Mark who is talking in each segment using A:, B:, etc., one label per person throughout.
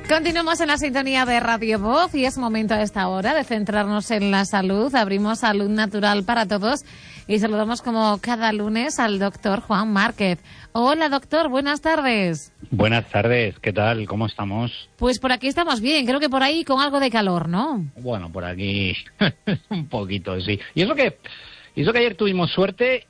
A: Continuamos en la sintonía de Radio Voz y es momento a esta hora de centrarnos en la salud. Abrimos Salud Natural para Todos y saludamos como cada lunes al doctor Juan Márquez. Hola doctor, buenas tardes.
B: Buenas tardes, ¿qué tal? ¿Cómo estamos?
A: Pues por aquí estamos bien, creo que por ahí con algo de calor, ¿no?
B: Bueno, por aquí un poquito, sí. Y eso que ayer tuvimos suerte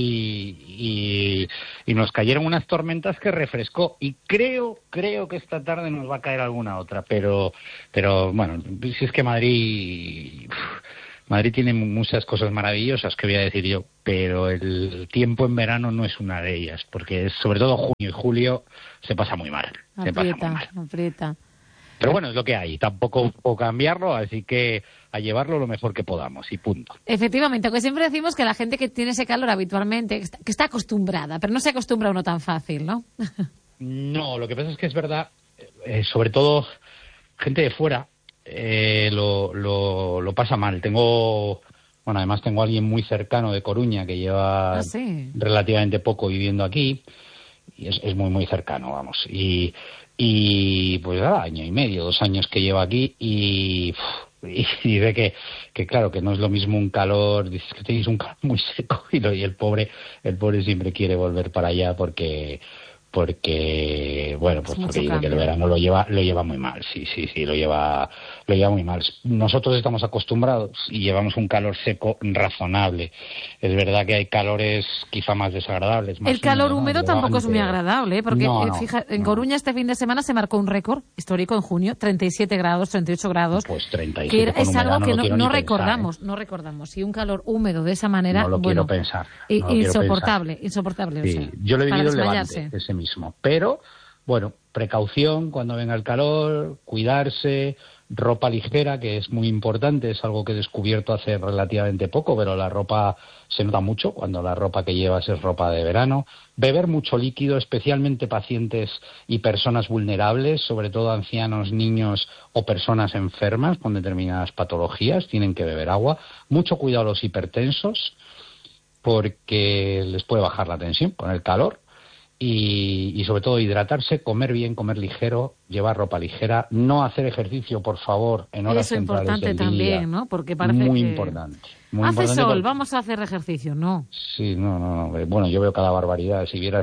B: y nos cayeron unas tormentas que refrescó. Y creo que esta tarde nos va a caer alguna otra. Pero bueno, si es que Madrid tiene muchas cosas maravillosas que voy a decir yo. Pero el tiempo en verano no es una de ellas. Porque sobre todo junio y julio se pasa muy mal.
A: Aprieta.
B: Pero bueno, es lo que hay. Tampoco puedo cambiarlo, así que a llevarlo lo mejor que podamos y punto.
A: Efectivamente, aunque siempre decimos que la gente que tiene ese calor habitualmente, que está acostumbrada, pero no se acostumbra uno tan fácil, ¿no?
B: No, lo que pasa es que es verdad, sobre todo gente de fuera lo pasa mal. Además tengo a alguien muy cercano de Coruña que lleva relativamente poco viviendo aquí y es muy, muy cercano, vamos. Y pues año y medio, 2 años que lleva aquí y ve que claro, que no es lo mismo un calor, dices que tenéis un calor muy seco y el pobre siempre quiere volver para allá porque bueno, pues porque dice que el verano lo lleva muy mal, sí, lo lleva muy mal. Nosotros estamos acostumbrados y llevamos un calor seco razonable. Es verdad que hay calores quizá más desagradables.
A: El calor húmedo tampoco es muy agradable, porque en Coruña este fin de semana se marcó un récord histórico en junio, 37 grados, 38 grados.
B: Pues 37
A: que es algo que no recordamos,
B: pensar,
A: no recordamos. Y un calor húmedo de esa manera,
B: no lo quiero pensar.
A: Insoportable.
B: Sí,
A: o sea,
B: yo lo he vivido en
A: desmayarse.
B: Levante, ese mismo. Pero, bueno, precaución cuando venga el calor, cuidarse, ropa ligera, que es muy importante, es algo que he descubierto hace relativamente poco, pero la ropa se nota mucho cuando la ropa que llevas es ropa de verano. Beber mucho líquido, especialmente pacientes y personas vulnerables, sobre todo ancianos, niños o personas enfermas con determinadas patologías, tienen que beber agua. Mucho cuidado a los hipertensos, porque les puede bajar la tensión con el calor. Y sobre todo hidratarse, comer bien, comer ligero, llevar ropa ligera, no hacer ejercicio, por favor, en horas centrales del día.
A: Eso es importante también, ¿no? Porque parece
B: muy
A: que...
B: importante.
A: Hace sol, vamos a hacer ejercicio, ¿no?
B: Sí, no. Bueno, yo veo cada barbaridad. Si vieras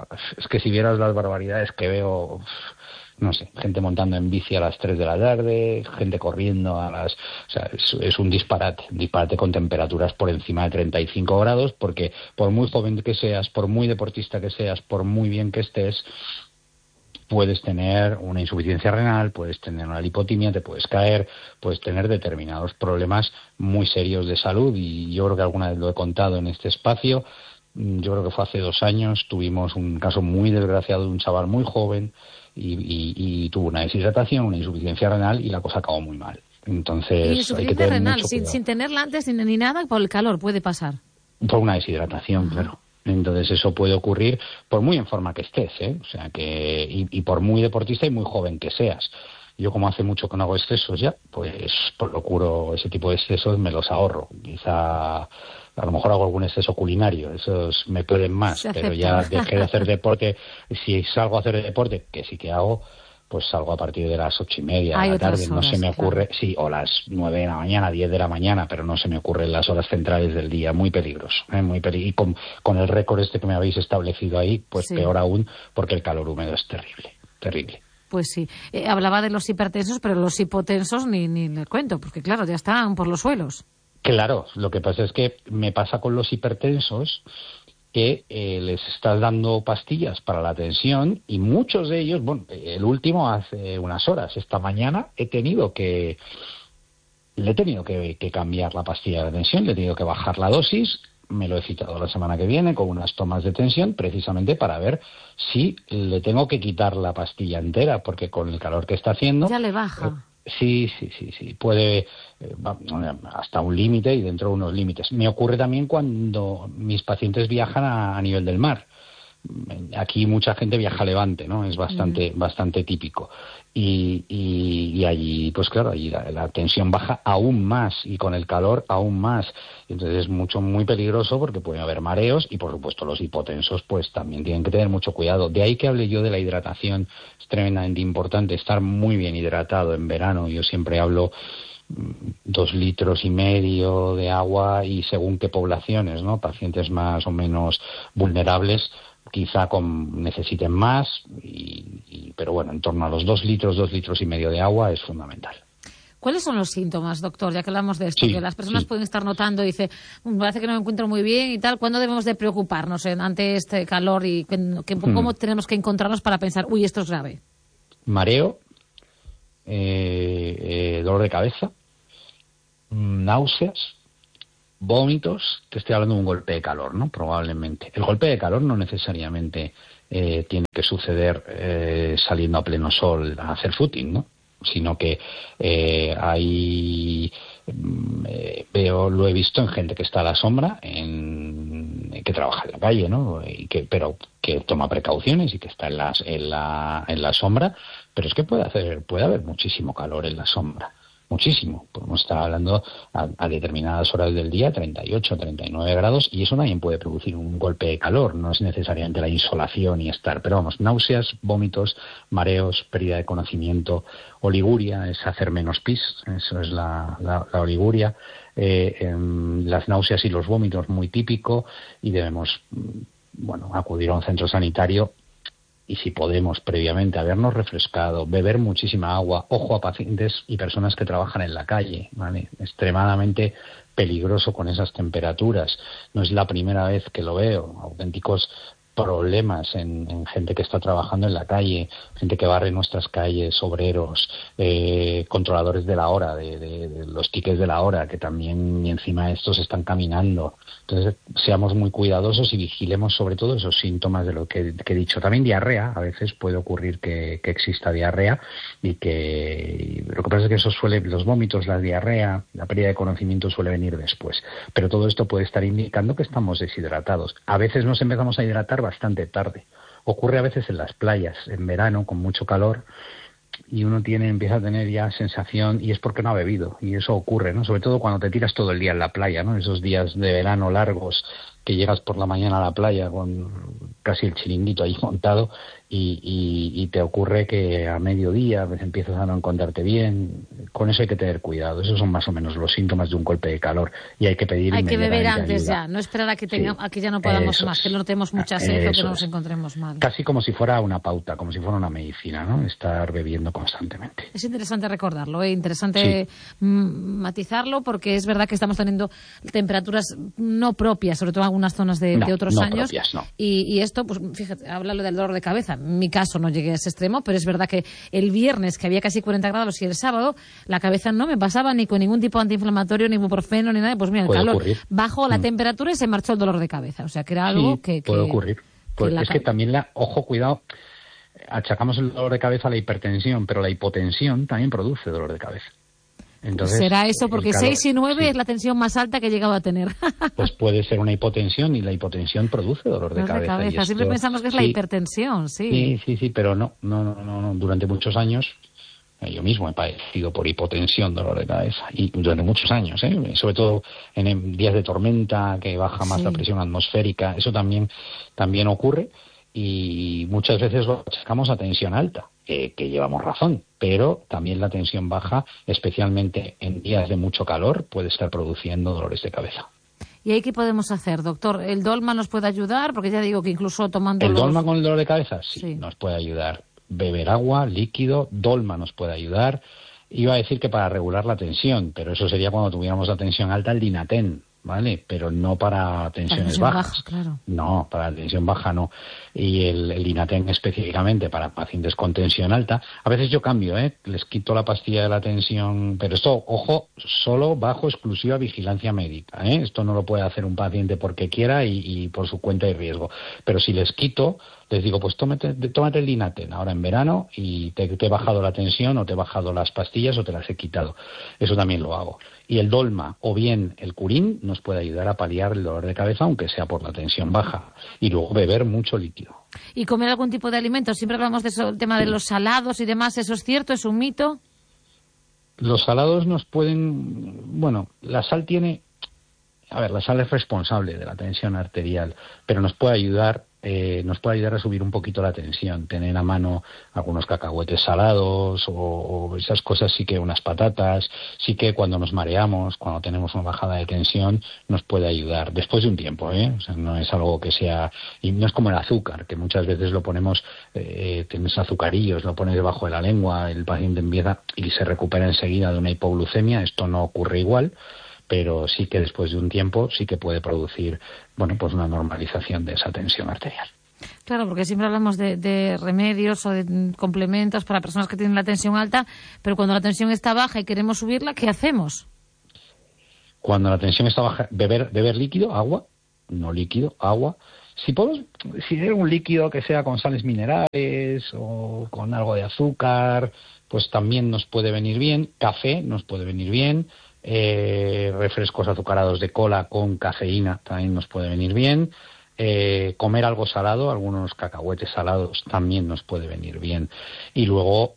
B: las barbaridades que veo... No sé, gente montando en bici a las 3 de la tarde, gente corriendo a las... O sea, es un disparate con temperaturas por encima de 35 grados, porque por muy joven que seas, por muy deportista que seas, por muy bien que estés, puedes tener una insuficiencia renal, puedes tener una lipotimia, te puedes caer, puedes tener determinados problemas muy serios de salud, y yo creo que alguna vez lo he contado en este espacio. Yo creo que fue hace 2 años, tuvimos un caso muy desgraciado de un chaval muy joven y tuvo una deshidratación, una insuficiencia renal y la cosa acabó muy mal. Entonces hay que tener
A: renal,
B: mucho cuidado.
A: sin tenerla antes ni nada, por el calor puede pasar.
B: Por una deshidratación, claro. Entonces eso puede ocurrir por muy en forma que estés, o sea que y por muy deportista y muy joven que seas. Yo, como hace mucho que no hago excesos ya, pues procuro ese tipo de excesos, me los ahorro. Quizá a lo mejor hago algún exceso culinario, esos me pueden más, pero ya dejé de hacer deporte. Si salgo a hacer deporte, que sí que hago, pues salgo a partir de las 8:30 de la tarde. No se me ocurre, sí, o las 9 de la mañana, 10 de la mañana, pero no se me ocurre en las horas centrales del día. Muy peligroso, y con el récord que me habéis establecido ahí, pues peor aún, porque el calor húmedo es terrible.
A: Pues sí. Hablaba de los hipertensos, pero los hipotensos ni le cuento, porque claro, ya están por los suelos.
B: Claro, lo que pasa es que me pasa con los hipertensos que les estás dando pastillas para la tensión y muchos de ellos, bueno, el último hace unas horas, esta mañana le he tenido que cambiar la pastilla de tensión, le he tenido que bajar la dosis. Me lo he citado la semana que viene con unas tomas de tensión precisamente para ver si le tengo que quitar la pastilla entera, porque con el calor que está haciendo...
A: Ya le baja.
B: Sí. Puede hasta un límite y dentro de unos límites. Me ocurre también cuando mis pacientes viajan a nivel del mar. aquí mucha gente viaja a Levante, ¿no? Es bastante típico. Y allí, pues claro, allí la tensión baja aún más y con el calor aún más. Entonces es muy peligroso porque puede haber mareos y, por supuesto, los hipotensos pues también tienen que tener mucho cuidado. De ahí que hable yo de la hidratación. Es tremendamente importante estar muy bien hidratado en verano. Yo siempre hablo 2,5 litros de agua y según qué poblaciones, ¿no? Pacientes más o menos vulnerables quizá necesiten más, pero bueno, en torno a los 2 litros y medio de agua es fundamental.
A: ¿Cuáles son los síntomas, doctor? Ya que hablamos de esto, que las personas pueden estar notando y dice, parece que no me encuentro muy bien y tal. ¿Cuándo debemos de preocuparnos ante este calor y cómo tenemos que encontrarnos para pensar, uy, esto es grave?
B: Mareo, dolor de cabeza, náuseas, vómitos. Te estoy hablando de un golpe de calor, ¿no? Probablemente. El golpe de calor no necesariamente tiene que suceder saliendo a pleno sol a hacer footing, ¿no? Sino que lo he visto en gente que está a la sombra, que trabaja en la calle, ¿no? Pero que toma precauciones y que está en la sombra. Pero es que puede haber muchísimo calor en la sombra. Muchísimo. Podemos estar hablando a determinadas horas del día, 38, 39 grados, y eso también puede producir un golpe de calor. No es necesariamente la insolación y estar, pero vamos, náuseas, vómitos, mareos, pérdida de conocimiento, oliguria, es hacer menos pis, eso es la oliguria. Las náuseas y los vómitos, muy típico, y debemos, acudir a un centro sanitario. Y si podemos previamente habernos refrescado, beber muchísima agua, ojo a pacientes y personas que trabajan en la calle, ¿vale? Extremadamente peligroso con esas temperaturas. No es la primera vez que lo veo, auténticos problemas en gente que está trabajando en la calle, gente que barre nuestras calles, obreros, controladores de la hora, de los tickets de la hora, que también y encima de estos están caminando. Entonces, seamos muy cuidadosos y vigilemos sobre todo esos síntomas de lo que he dicho. También diarrea, a veces puede ocurrir que exista diarrea y que lo que pasa es que los vómitos, la diarrea, la pérdida de conocimiento suele venir después. Pero todo esto puede estar indicando que estamos deshidratados. A veces nos empezamos a hidratar bastante tarde. Ocurre a veces en las playas, en verano, con mucho calor, y uno empieza a tener ya sensación, y es porque no ha bebido, y eso ocurre, ¿no? Sobre todo cuando te tiras todo el día en la playa, ¿no? Esos días de verano largos que llegas por la mañana a la playa con casi el chiringuito ahí montado y te ocurre que a mediodía pues, empiezas a no encontrarte bien. Con eso hay que tener cuidado. Esos son más o menos los síntomas de un golpe de calor y hay que pedir
A: Hay que beber antes
B: ayuda.
A: Ya, no esperar a que ya no podamos más, que no tenemos mucha sed o que no nos encontremos mal.
B: Casi como si fuera una pauta, como si fuera una medicina, ¿no? Estar bebiendo constantemente.
A: Es interesante recordarlo, interesante matizarlo, porque es verdad que estamos teniendo temperaturas no propias, sobre todo en algunas zonas de otros años.
B: Propias, no.
A: Y esto, pues fíjate, habla lo del dolor de cabeza. En mi caso no llegué a ese extremo, pero es verdad que el viernes, que había casi 40 grados, y el sábado, la cabeza no me pasaba ni con ningún tipo de antiinflamatorio, ni ibuprofeno, ni nada. Pues mira, el calor bajó la temperatura y se marchó el dolor de cabeza. O sea, que era algo que
B: puede ocurrir. Pues es que también ojo, cuidado, achacamos el dolor de cabeza a la hipertensión, pero la hipotensión también produce dolor de cabeza. Entonces,
A: será eso, porque 6 y 9 es la tensión más alta que he llegado a tener.
B: Pues puede ser una hipotensión y la hipotensión produce dolor de cabeza.
A: Y siempre pensamos que es la hipertensión, sí.
B: Sí, pero no. Durante muchos años yo mismo he padecido por hipotensión, dolor de cabeza, y durante muchos años, sobre todo en días de tormenta, que baja más la presión atmosférica, eso también ocurre. Y muchas veces lo achacamos a tensión alta, que llevamos razón, pero también la tensión baja, especialmente en días de mucho calor, puede estar produciendo dolores de cabeza.
A: ¿Y ahí qué podemos hacer, doctor? ¿El dolma nos puede ayudar? Porque ya digo que incluso tomando
B: ¿El dolma con el dolor de cabeza? Sí, nos puede ayudar. Beber agua, líquido, dolma nos puede ayudar. Iba a decir que para regular la tensión, pero eso sería cuando tuviéramos la tensión alta, el Dinaten, ¿vale? Pero no para tensiones bajas.
A: Claro.
B: No, para la tensión baja no. Y el Dinaten específicamente para pacientes con tensión alta. A veces yo cambio, les quito la pastilla de la tensión, pero esto, ojo, solo bajo exclusiva vigilancia médica, Esto no lo puede hacer un paciente porque quiera y por su cuenta y riesgo. Pero si les quito les digo, pues tómate el Dinaten ahora en verano y te he bajado la tensión o te he bajado las pastillas o te las he quitado. Eso también lo hago. Y el Dolma o bien el Curín nos puede ayudar a paliar el dolor de cabeza, aunque sea por la tensión baja. Y luego beber mucho líquido.
A: ¿Y comer algún tipo de alimento? Siempre hablamos de eso, el tema de los salados y demás. ¿Eso es cierto? ¿Es un mito?
B: Los salados nos pueden... Bueno, la sal tiene... A ver, la sal es responsable de la tensión arterial, pero nos puede ayudar a subir un poquito la tensión, tener a mano algunos cacahuetes salados o esas cosas, sí que unas patatas, sí que cuando nos mareamos, cuando tenemos una bajada de tensión, nos puede ayudar después de un tiempo, O sea, no es algo que sea, y no es como el azúcar, que muchas veces lo ponemos, tienes azucarillos, lo pones debajo de la lengua, el paciente empieza y se recupera enseguida de una hipoglucemia. Esto no ocurre igual, pero sí que después de un tiempo sí que puede producir, bueno, pues una normalización de esa tensión arterial.
A: Claro, porque siempre hablamos de remedios o de complementos para personas que tienen la tensión alta, pero cuando la tensión está baja y queremos subirla, ¿qué hacemos?
B: Cuando la tensión está baja, beber líquido, agua, no líquido, agua. Si hay un líquido que sea con sales minerales o con algo de azúcar, pues también nos puede venir bien. Café nos puede venir bien. Refrescos azucarados de cola con cafeína también nos puede venir bien. Comer algo salado, algunos cacahuetes salados también nos puede venir bien. Y luego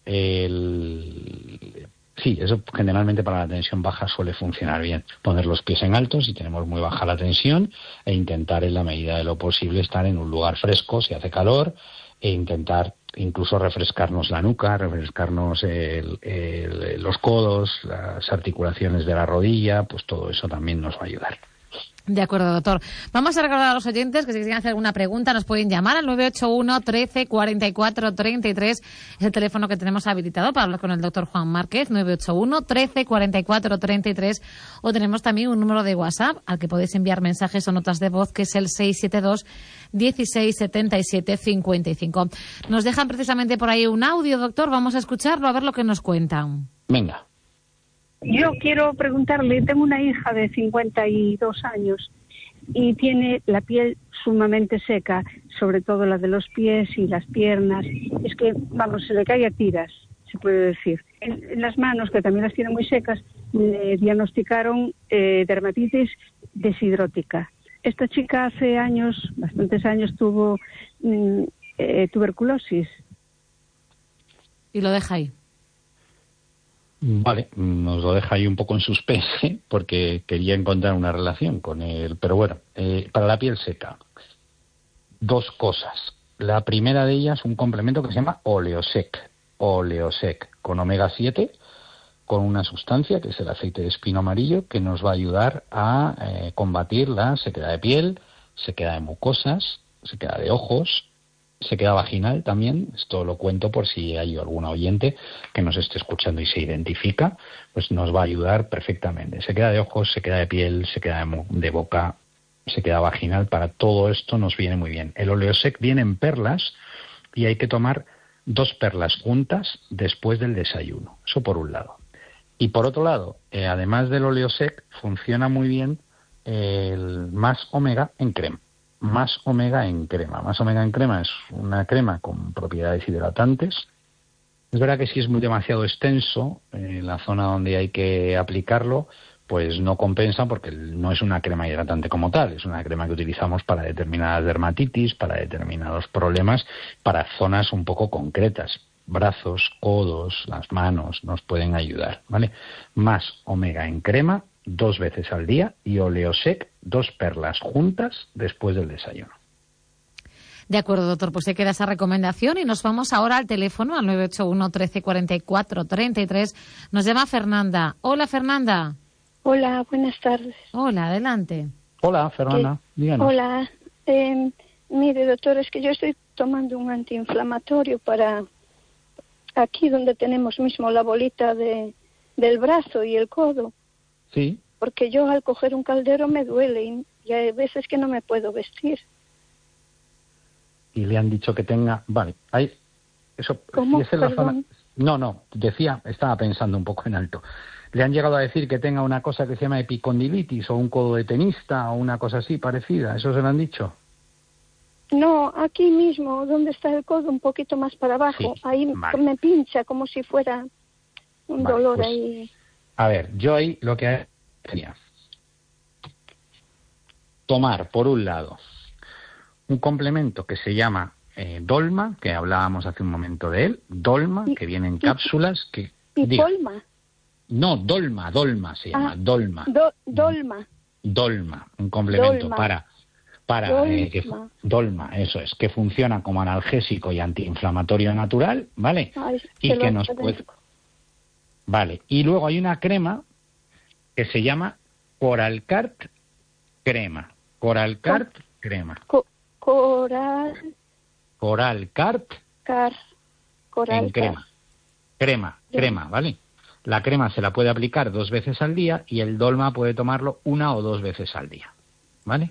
B: sí, eso generalmente para la tensión baja suele funcionar bien. Poner los pies en alto si tenemos muy baja la tensión e intentar en la medida de lo posible estar en un lugar fresco si hace calor, e intentar incluso refrescarnos la nuca, refrescarnos los codos, las articulaciones de la rodilla, pues todo eso también nos va a ayudar.
A: De acuerdo, doctor. Vamos a recordar a los oyentes que si quieren hacer alguna pregunta nos pueden llamar al 981 13 44 33. Es el teléfono que tenemos habilitado para hablar con el doctor Juan Márquez, 981 13 44 33. O tenemos también un número de WhatsApp al que podéis enviar mensajes o notas de voz, que es el 672 16 77 55. Nos dejan precisamente por ahí un audio, doctor. Vamos a escucharlo, a ver lo que nos cuentan.
B: Venga.
C: Yo quiero preguntarle, tengo una hija de 52 años y tiene la piel sumamente seca, sobre todo la de los pies y las piernas. Es que, vamos, se le cae a tiras, se puede decir. En las manos, que también las tiene muy secas, le diagnosticaron dermatitis deshidrótica. Esta chica hace años, bastantes años, tuvo tuberculosis.
A: Y lo deja ahí.
B: Vale, nos lo deja ahí un poco en suspense porque quería encontrar una relación con él. Pero bueno, para la piel seca, dos cosas. La primera de ellas, un complemento que se llama Oleosec, con omega 7, con una sustancia que es el aceite de espino amarillo, que nos va a ayudar a combatir la sequedad de piel, sequedad de mucosas, sequedad de ojos, sequedad vaginal también. Esto lo cuento por si hay algún oyente que nos esté escuchando y se identifica, pues nos va a ayudar perfectamente. Sequedad de ojos, sequedad de piel, sequedad de boca, sequedad vaginal, para todo esto nos viene muy bien. El Oleosec viene en perlas y hay que tomar 2 perlas juntas después del desayuno. Eso por un lado. Y por otro lado, además del Oleosec, funciona muy bien el Más Omega en crema. Más Omega en crema. Más Omega en crema es una crema con propiedades hidratantes. Es verdad que si es muy demasiado extenso, en la zona donde hay que aplicarlo, pues no compensa porque no es una crema hidratante como tal. Es una crema que utilizamos para determinadas dermatitis, para determinados problemas, para zonas un poco concretas. Brazos, codos, las manos nos pueden ayudar, ¿vale? Más Omega en crema 2 veces al día y Oleosec 2 perlas juntas después del desayuno.
A: De acuerdo, doctor, pues se queda esa recomendación y nos vamos ahora al teléfono, al 981 13 44 33. Nos llama Fernanda. Hola, Fernanda.
D: Hola, buenas tardes.
A: Hola, adelante.
B: Hola, Fernanda, díganos.
D: Hola, mire, doctor, es que yo estoy tomando un antiinflamatorio para aquí donde tenemos mismo la bolita del brazo y el codo.
B: Sí.
D: Porque yo al coger un caldero me duele y hay veces que no me puedo vestir.
B: Y le han dicho que tenga... Vale, hay... Eso,
D: ¿Cómo?
B: Si es en la zona... No, decía, estaba pensando un poco en alto. ¿Le han llegado a decir que tenga una cosa que se llama epicondilitis o un codo de tenista o una cosa así parecida? ¿Eso se lo han dicho?
D: No, aquí mismo, donde está el codo, un poquito más para abajo.
B: Sí,
D: Ahí
B: vale.
D: me pincha como si fuera un
B: Vale,
D: dolor
B: pues,
D: ahí.
B: A ver, yo ahí lo que haría tomar, por un lado, un complemento que se llama Dolma, que hablábamos hace un momento de él, Dolma, que viene en cápsulas, que...
D: ¿Y
B: diga.
D: Polma?
B: No, Dolma se llama, Dolma.
D: Dolma.
B: Dolma, un complemento
D: Dolma.
B: para
D: Dolma.
B: Dolma, eso es, que funciona como analgésico y antiinflamatorio natural, ¿vale?
D: Ay,
B: Y
D: te
B: que
D: lo
B: nos
D: agradezco.
B: puede... Vale, y luego hay una crema que se llama Coralcart Crema. Coralcart Crema.
D: Coral...
B: Coralcart
D: Coral...
B: en crema. Crema, ¿vale? La crema se la puede aplicar 2 veces al día y el Dolma puede tomarlo 1 o 2 veces al día, ¿vale?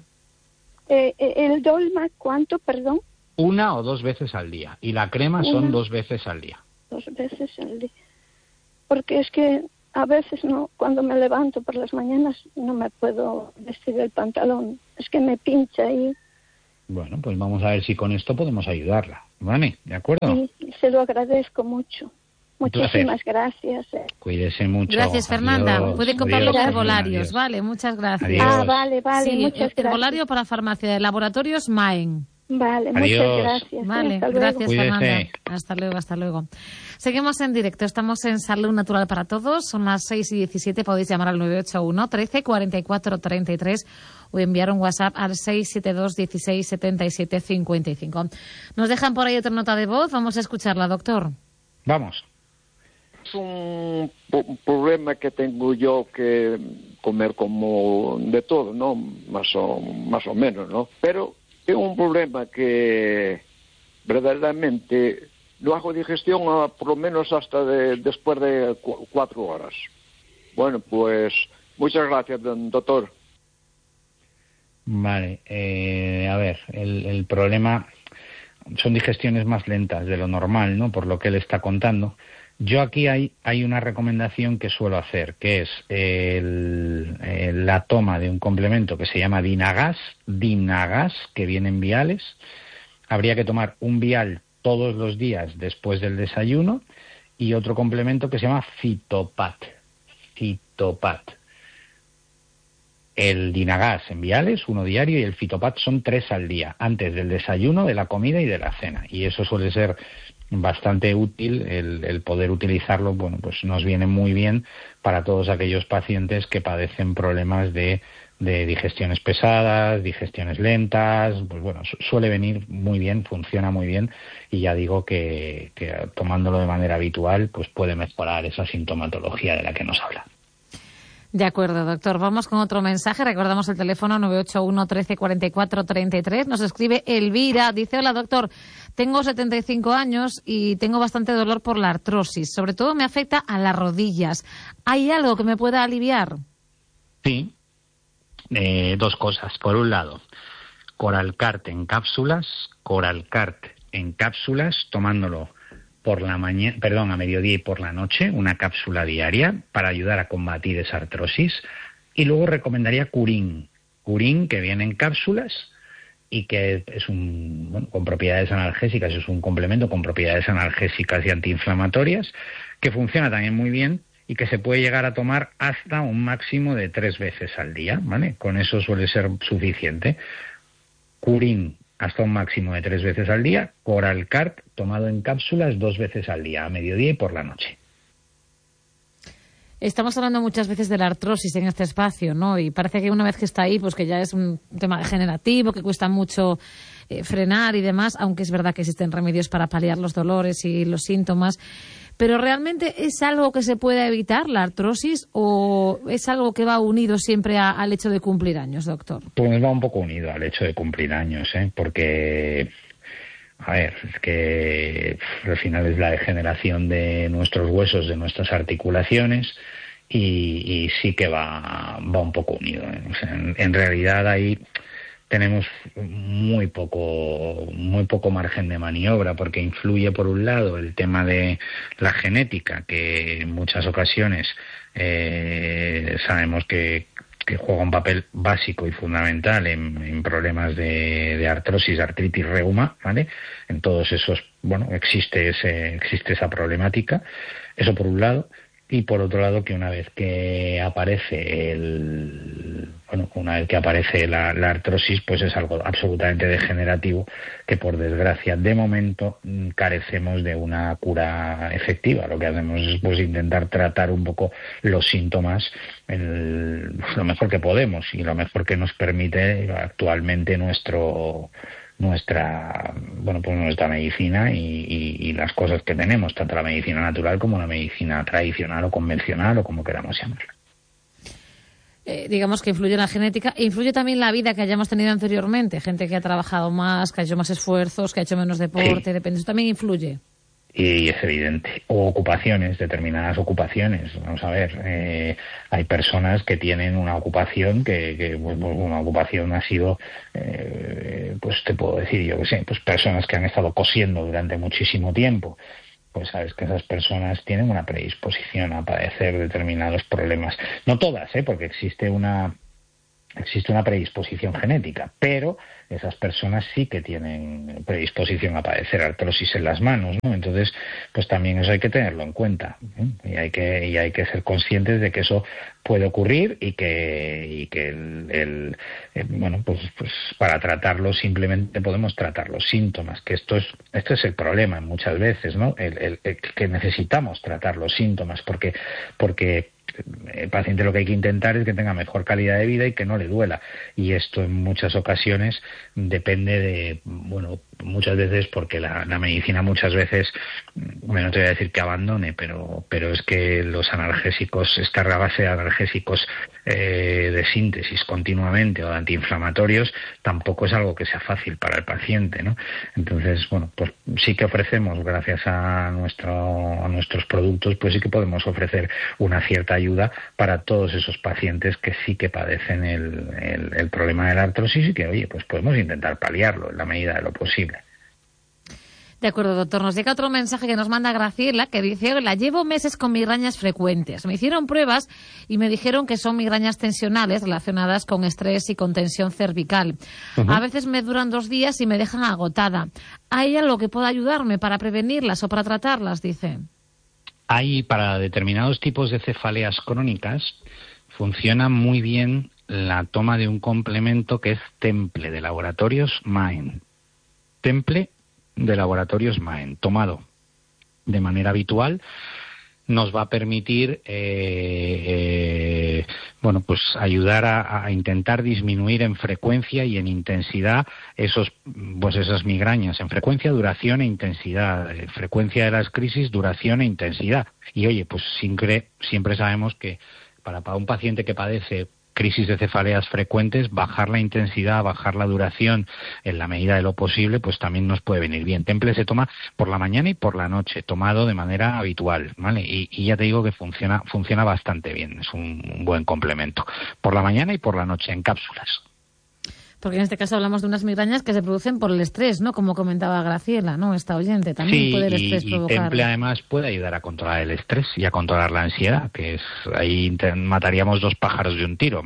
D: ¿El Dolma cuánto, perdón?
B: 1 o 2 veces al día. Y la crema son 2 veces al día.
D: 2 veces al día. Porque es que a veces no, cuando me levanto por las mañanas no me puedo vestir el pantalón. Es que me pincha ahí.
B: Bueno, pues vamos a ver si con esto podemos ayudarla, ¿vale? ¿De acuerdo?
D: Y se lo agradezco mucho. Muchísimas
B: placer.
D: gracias.
B: Cuídese mucho.
A: Gracias, Fernanda.
B: Adiós,
A: Puede comprar los
B: adiós,
A: herbolarios,
B: adiós.
A: ¿vale? Muchas gracias.
B: Adiós.
D: Vale,
A: Sí,
D: muchas gracias.
A: herbolario para farmacia de laboratorios Maen.
D: Vale,
B: Adiós.
D: muchas gracias.
A: Vale,
D: Hasta luego.
A: gracias,
B: Cuídese.
A: Fernanda. Hasta luego. Seguimos en directo, estamos en Salud Natural para Todos, son las 6:17, podéis llamar al 981 13 44 33 o enviar un WhatsApp al 672 16 77 55. Nos dejan por ahí otra nota de voz, vamos a escucharla, doctor.
B: Vamos.
E: Es un problema que tengo yo, que comer como de todo, ¿no? Más o menos, ¿no? Pero tengo un problema que verdaderamente no hago digestión por lo menos hasta después de 4 horas. Bueno, pues muchas gracias, doctor.
B: Vale, a ver, el problema son digestiones más lentas de lo normal, ¿no? Por lo que él está contando. Yo aquí hay una recomendación que suelo hacer, que es la toma de un complemento que se llama Dinagas, que viene en viales. Habría que tomar un vial todos los días después del desayuno y otro complemento que se llama Fitopat. El Dinagas en viales, 1 diario, y el Fitopat son 3 al día, antes del desayuno, de la comida y de la cena. Y eso suele ser bastante útil, el poder utilizarlo, bueno, pues nos viene muy bien para todos aquellos pacientes que padecen problemas de digestiones pesadas, digestiones lentas, pues bueno, suele venir muy bien, funciona muy bien, y ya digo que tomándolo de manera habitual, pues puede mejorar esa sintomatología de la que nos habla.
A: De acuerdo, doctor. Vamos con otro mensaje. Recordamos el teléfono 981 13 44 33. Nos escribe Elvira. Dice, hola, doctor. Tengo 75 años y tengo bastante dolor por la artrosis. Sobre todo me afecta a las rodillas. ¿Hay algo que me pueda aliviar?
B: Sí. 2 cosas. Por un lado, Coralcart en cápsulas, tomándolo por la mañana, a mediodía y por la noche, una cápsula diaria para ayudar a combatir esa artrosis. Y luego recomendaría Curín, que viene en cápsulas y que es con propiedades analgésicas, es un complemento con propiedades analgésicas y antiinflamatorias, que funciona también muy bien y que se puede llegar a tomar hasta un máximo de 3 veces al día, ¿vale? Con eso suele ser suficiente. Curín, hasta un máximo de 3 veces al día. Coralcart, tomado en cápsulas 2 veces al día, a mediodía y por la noche.
A: Estamos hablando muchas veces de la artrosis en este espacio, ¿no? Y parece que una vez que está ahí, pues que ya es un tema degenerativo, que cuesta mucho frenar y demás, aunque es verdad que existen remedios para paliar los dolores y los síntomas. Pero ¿realmente es algo que se puede evitar, la artrosis, o es algo que va unido siempre al hecho de cumplir años, doctor?
B: Pues va un poco unido al hecho de cumplir años, porque, a ver, es que al final es la degeneración de nuestros huesos, de nuestras articulaciones, y sí que va un poco unido, ¿eh? O sea, en realidad ahí tenemos muy poco margen de maniobra, porque influye por un lado el tema de la genética, que en muchas ocasiones sabemos que que juega un papel básico y fundamental en problemas de artrosis, artritis, reuma, ¿vale? En todos esos, existe esa problemática. Eso por un lado. Y por otro lado, que una vez que aparece la artrosis, pues es algo absolutamente degenerativo que, por desgracia, de momento carecemos de una cura efectiva. Lo que hacemos es pues intentar tratar un poco los síntomas lo mejor que podemos y lo mejor que nos permite actualmente nuestra medicina y las cosas que tenemos, tanto la medicina natural como la medicina tradicional o convencional o como queramos llamarla.
A: Digamos que influye la genética, influye también la vida que hayamos tenido anteriormente, gente que ha trabajado más, que ha hecho más esfuerzos, que ha hecho menos deporte, depende, eso también influye.
B: Y es evidente. O ocupaciones, determinadas ocupaciones. Vamos a ver, hay personas que tienen una ocupación que una ocupación ha sido, pues te puedo decir, yo que sé, pues personas que han estado cosiendo durante muchísimo tiempo. Pues sabes que esas personas tienen una predisposición a padecer determinados problemas. No todas, porque existe una predisposición genética, pero esas personas sí que tienen predisposición a padecer artrosis en las manos, ¿no? Entonces, pues también eso hay que tenerlo en cuenta, y hay que ser conscientes de que eso puede ocurrir y que pues para tratarlo simplemente podemos tratar los síntomas, que esto es el problema muchas veces, ¿no? El que necesitamos tratar los síntomas porque el paciente lo que hay que intentar es que tenga mejor calidad de vida y que no le duela, y esto en muchas ocasiones depende de, muchas veces porque la medicina muchas veces, no te voy a decir que abandone, pero es que los analgésicos, esta base de analgésicos de síntesis continuamente o de antiinflamatorios tampoco es algo que sea fácil para el paciente, ¿no? Entonces, pues sí que ofrecemos, gracias a nuestros productos, pues sí que podemos ofrecer una cierta ayuda para todos esos pacientes que sí que padecen el problema de la artrosis y que, oye, pues podemos intentar paliarlo en la medida de lo posible.
A: De acuerdo, doctor. Nos llega otro mensaje que nos manda Graciela, que dice: hola, llevo meses con migrañas frecuentes. Me hicieron pruebas y me dijeron que son migrañas tensionales relacionadas con estrés y con tensión cervical. Uh-huh. A veces me duran 2 días y me dejan agotada. ¿Hay algo que pueda ayudarme para prevenirlas o para tratarlas?, dice.
B: Hay, para determinados tipos de cefaleas crónicas, funciona muy bien la toma de un complemento que es Temple, de Laboratorios Maen. Temple de Laboratorios Maen, tomado de manera habitual, nos va a permitir ayudar a intentar disminuir en frecuencia y en intensidad esas migrañas, en frecuencia, duración e intensidad, frecuencia de las crisis, duración e intensidad. Y oye, pues siempre sabemos que para un paciente que padece crisis de cefaleas frecuentes, bajar la intensidad, bajar la duración en la medida de lo posible, pues también nos puede venir bien. Temple se toma por la mañana y por la noche, tomado de manera habitual, ¿vale? Y ya te digo que funciona bastante bien, es un buen complemento. Por la mañana y por la noche, en cápsulas.
A: Porque en este caso hablamos de unas migrañas que se producen por el estrés, ¿no? Como comentaba Graciela, ¿no? Esta oyente, también puede el estrés provocar.
B: Sí, y Temple además puede ayudar a controlar el estrés y a controlar la ansiedad, que es ahí mataríamos 2 pájaros de un tiro,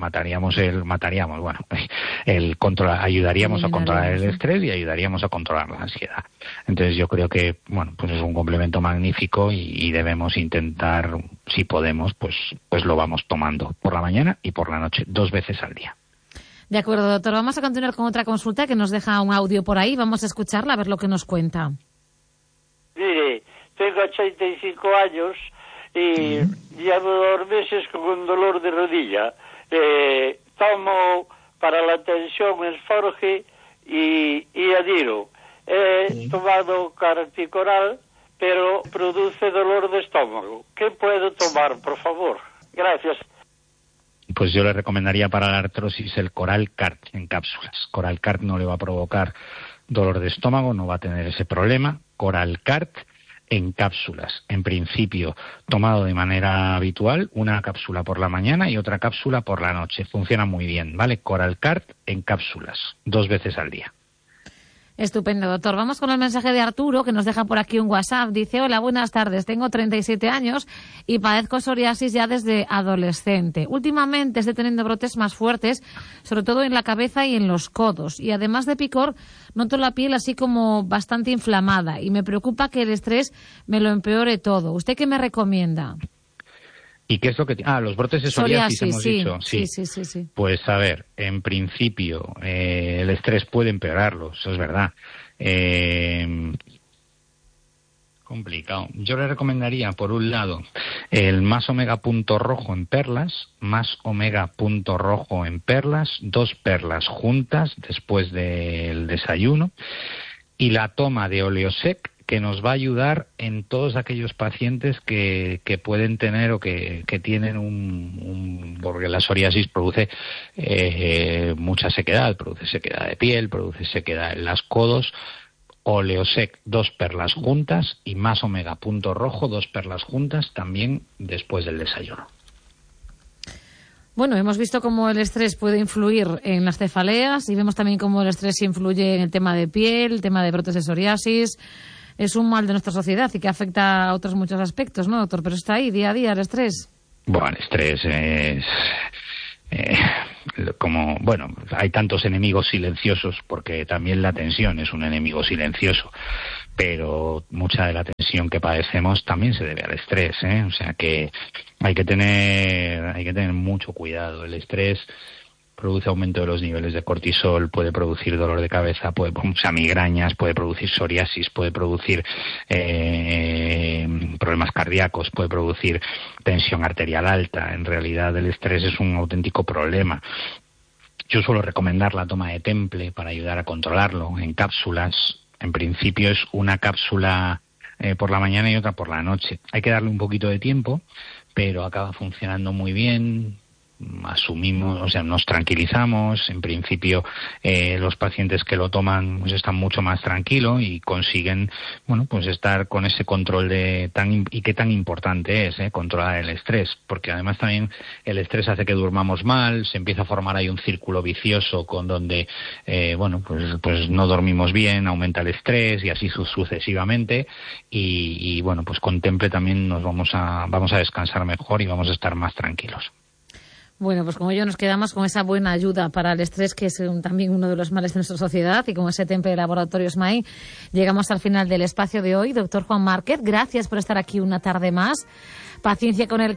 B: ayudaríamos a controlar el estrés y ayudaríamos a controlar la ansiedad. Entonces yo creo que, pues es un complemento magnífico y debemos intentar, si podemos, pues lo vamos tomando por la mañana y por la noche, 2 veces al día.
A: De acuerdo, doctor. Vamos a continuar con otra consulta que nos deja un audio por ahí. Vamos a escucharla, a ver lo que nos cuenta.
F: Mire, tengo 85 años y llevo 2 meses con un dolor de rodilla. Tomo para la tensión Esforge y Adiro. He tomado Carticoral, pero produce dolor de estómago. ¿Qué puedo tomar, por favor? Gracias.
B: Pues yo le recomendaría para la artrosis el Coral-Cart en cápsulas. Coral-Cart no le va a provocar dolor de estómago, no va a tener ese problema. Coral-Cart en cápsulas, en principio tomado de manera habitual, una cápsula por la mañana y otra cápsula por la noche. Funciona muy bien, ¿vale? Coral-Cart en cápsulas, 2 veces al día.
A: Estupendo, doctor. Vamos con el mensaje de Arturo, que nos deja por aquí un WhatsApp. Dice: hola, buenas tardes. Tengo 37 años y padezco psoriasis ya desde adolescente. Últimamente estoy teniendo brotes más fuertes, sobre todo en la cabeza y en los codos. Y además de picor, noto la piel así como bastante inflamada. Y me preocupa que el estrés me lo empeore todo. ¿Usted qué me recomienda?
B: ¿Y qué es lo que los brotes de psoriasis hemos dicho?
A: Sí.
B: Pues a ver, en principio el estrés puede empeorarlo, eso es verdad. Complicado. Yo le recomendaría, por un lado, el Más Omega Punto Rojo en perlas, Más Omega Punto Rojo en perlas, 2 perlas juntas después del desayuno, y la toma de Oleosec, que nos va a ayudar en todos aquellos pacientes que pueden tener o que tienen porque la psoriasis produce mucha sequedad, produce sequedad de piel, produce sequedad en los codos. Oleosec, 2 perlas juntas, y Más Omega Punto Rojo, 2 perlas juntas, también después del desayuno.
A: Bueno, hemos visto cómo el estrés puede influir en las cefaleas y vemos también cómo el estrés influye en el tema de piel, el tema de brotes de psoriasis. Es un mal de nuestra sociedad y que afecta a otros muchos aspectos, ¿no, doctor? Pero está ahí día a día el estrés.
B: Bueno, el estrés es... hay tantos enemigos silenciosos, porque también la tensión es un enemigo silencioso, pero mucha de la tensión que padecemos también se debe al estrés, o sea que hay que tener mucho cuidado. El estrés produce aumento de los niveles de cortisol, puede producir dolor de cabeza, migrañas, puede producir psoriasis, puede producir problemas cardíacos, puede producir tensión arterial alta. En realidad el estrés es un auténtico problema. Yo suelo recomendar la toma de Temple para ayudar a controlarlo en cápsulas. En principio es una cápsula por la mañana y otra por la noche. Hay que darle un poquito de tiempo, pero acaba funcionando muy bien. Nos tranquilizamos. En principio los pacientes que lo toman pues están mucho más tranquilos y consiguen estar con ese control y qué tan importante es controlar el estrés, porque además también el estrés hace que durmamos mal, se empieza a formar ahí un círculo vicioso con donde pues no dormimos bien, aumenta el estrés y así sucesivamente, y con Temple también vamos a descansar mejor y vamos a estar más tranquilos.
A: Bueno, pues como yo nos quedamos con esa buena ayuda para el estrés, que es también uno de los males de nuestra sociedad, y con ese Temple de Laboratorios MAI, llegamos al final del espacio de hoy. Doctor Juan Márquez, gracias por estar aquí una tarde más. Paciencia con el